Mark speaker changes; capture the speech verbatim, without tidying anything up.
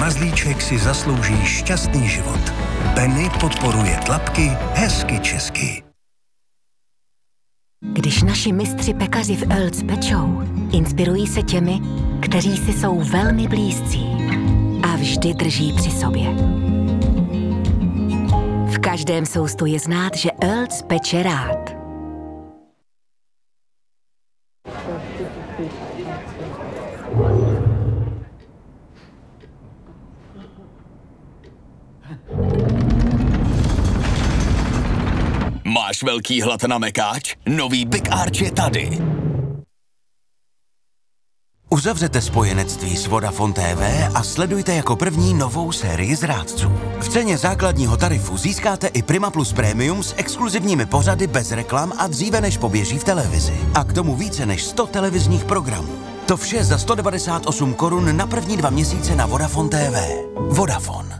Speaker 1: mazlíček si zaslouží šťastný život. Penny podporuje tlapky hezky česky.
Speaker 2: Když naši mistři pekaři v Earls pečou, inspirují se těmi, kteří si jsou velmi blízcí a vždy drží při sobě. V každém soustu je znát, že Earls peče rád.
Speaker 3: Máš velký hlad na mekáč? Nový Big Arch je tady.
Speaker 4: Uzavřete spojenectví s Vodafone T V a sledujte jako první novou sérii Zrádců. V ceně základního tarifu získáte i Prima Plus Premium s exkluzivními pořady bez reklam a dříve než poběží v televizi. A k tomu více než sto televizních programů. To vše za sto devadesát osm korun na první dva měsíce na Vodafone T V. Vodafone.